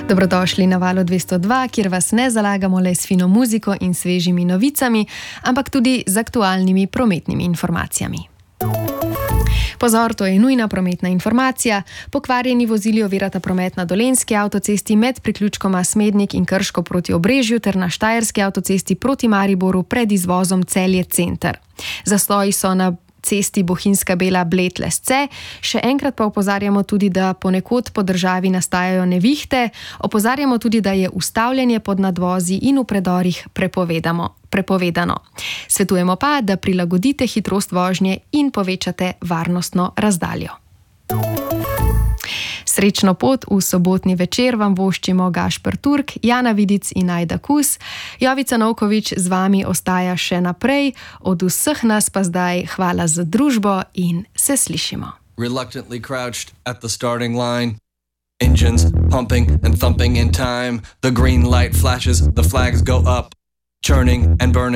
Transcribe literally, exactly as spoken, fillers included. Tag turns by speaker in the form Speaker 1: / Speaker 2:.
Speaker 1: Dobrodošli na Valu dvesto dva, kjer vas ne zalagamo le s fino muziko in svežimi novicami, ampak tudi z aktualnimi prometnimi informacijami. Pozor, to je nujna prometna informacija. Pokvarjeni vozili ovirata promet na Dolenjski avtocesti med priključkoma Smednik in Krško proti Obrežju ter na Štajerski avtocesti proti Mariboru pred izvozom Celje center. Zastoji so na cesti Bohinjska Bela-Bled-Lesce. Še enkrat pa opozarjamo tudi, da ponekod po državi nastajajo nevihte. Opozarjamo tudi, da je ustavljanje pod nadvozi in v predorih prepovedano. Svetujemo pa, da prilagodite hitrost vožnje in povečate varnostno razdaljo. Srečno pot v sobotni večer vam voščimo Gašper Turk, Jana Vidic in Ajda Kus. Jovica Novković z vami ostaja še naprej. Od vseh nas pa zdaj hvala za družbo in se slišimo.
Speaker 2: Reluctantly crouched at the starting line. Engines pumping and thumping in time. The green light flashes, the flags go up. Churning and burning.